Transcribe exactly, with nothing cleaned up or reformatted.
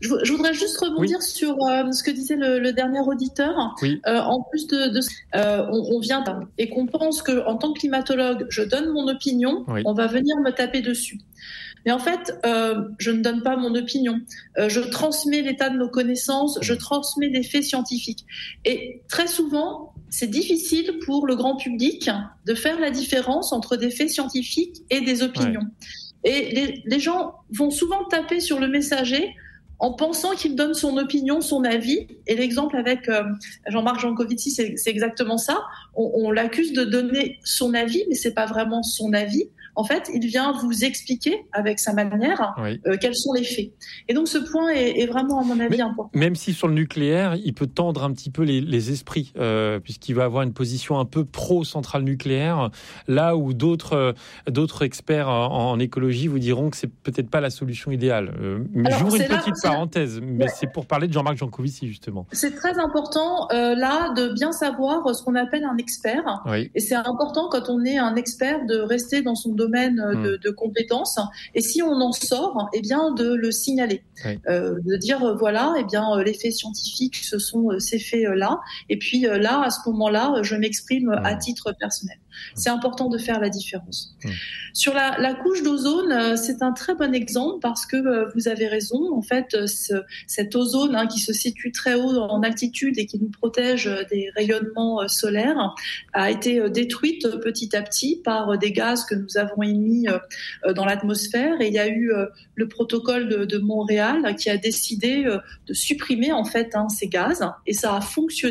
Je, je voudrais juste rebondir oui. sur euh, ce que disait le, le dernier auditeur. Oui. Euh, en plus de, de euh, on, on vient et qu'on pense que en tant que climatologue, je donne mon opinion, oui. on va venir me taper dessus. Mais en fait, euh, je ne donne pas mon opinion. Euh, je transmets l'état de nos connaissances, je transmets des faits scientifiques. Et très souvent, c'est difficile pour le grand public de faire la différence entre des faits scientifiques et des opinions. Ouais. Et les, les gens vont souvent taper sur le messager en pensant qu'il donne son opinion, son avis. Et l'exemple avec euh, Jean-Marc Jancovici, c'est, c'est exactement ça. On, on l'accuse de donner son avis, mais c'est pas vraiment son avis. En fait, il vient vous expliquer avec sa manière oui. euh, quels sont les faits. Et donc, ce point est, est vraiment, à mon avis, Mais, important. Même si sur le nucléaire, il peut tendre un petit peu les, les esprits, euh, puisqu'il va avoir une position un peu pro-centrale nucléaire, là où d'autres, euh, d'autres experts en, en écologie vous diront que c'est peut-être pas la solution idéale. Euh, Alors, j'ouvre une là, petite parenthèse, là... mais ouais. c'est pour parler de Jean-Marc Jancovici, justement. C'est très important, euh, là, de bien savoir ce qu'on appelle un expert. Oui. Et c'est important, quand on est un expert, de rester dans son domaine de, de compétences, et si on en sort, eh bien de le signaler, oui. euh, de dire voilà, eh bien les faits scientifiques, ce sont ces faits-là, et puis là, à ce moment-là, je m'exprime mmh. à titre personnel. C'est important de faire la différence. Mmh. Sur la, la couche d'ozone, c'est un très bon exemple parce que vous avez raison. En fait, ce, cet ozone hein, qui se situe très haut en altitude et qui nous protège des rayonnements solaires a été détruite petit à petit par des gaz que nous avons émis dans l'atmosphère. Et il y a eu le protocole de, de Montréal qui a décidé de supprimer en fait hein, ces gaz et ça a fonctionné.